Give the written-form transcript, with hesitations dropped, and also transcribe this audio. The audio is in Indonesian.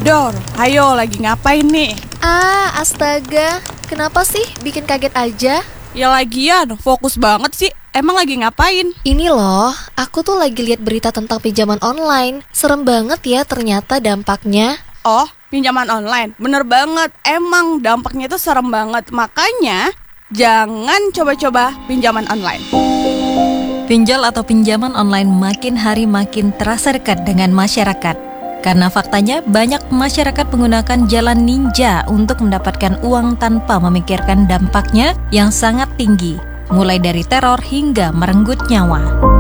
Dor, ayo lagi ngapain nih? Astaga, kenapa sih bikin kaget aja? Ya lagian, fokus banget sih. Emang lagi ngapain? Ini loh, aku tuh lagi lihat berita tentang pinjaman online. Serem banget ya ternyata dampaknya. Oh, pinjaman online? Bener banget, emang dampaknya itu serem banget. Makanya, jangan coba-coba pinjaman online. Pinjol atau pinjaman online makin hari makin terasa dekat dengan masyarakat. Karena faktanya banyak masyarakat menggunakan jalan ninja untuk mendapatkan uang tanpa memikirkan dampaknya yang sangat tinggi, mulai dari teror hingga merenggut nyawa.